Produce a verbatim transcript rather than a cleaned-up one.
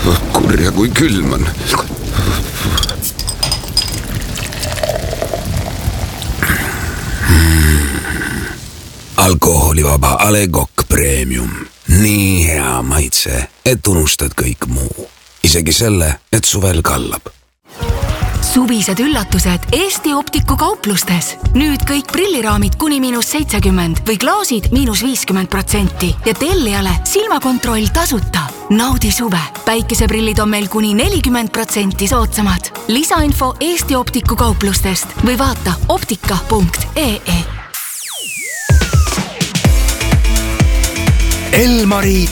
Kurja kui külm on. Alkoholivaba A Le Coq Premium. Nii hea maitse, et unustad kõik muu. Isegi selle, et suvel kallab. Suvised üllatused Eesti Optiku kauplustes. Nüüd kõik prilliraamid kuni miinus seitsekümmend või klaasid miinus viiskümmend protsenti ja tellijale silmakontroll tasuta. Naudi suve. Päikeseprillid on meil kuni nelikümmend protsenti soodsamad. Lisainfo Eesti Optiku kauplustest või vaata optika punkt ee. Elmari